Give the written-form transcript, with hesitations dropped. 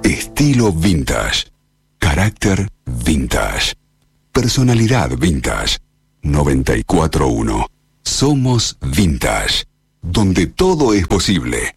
Estilo vintage. Carácter vintage. Personalidad vintage. 94.1. Somos Vintage. Donde todo es posible.